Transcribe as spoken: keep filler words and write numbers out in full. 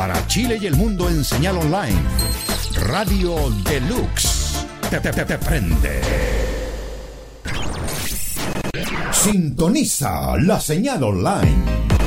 Para Chile y el mundo en señal online. Radio Deluxe. Te, te, te, te prende. Sintoniza la señal online.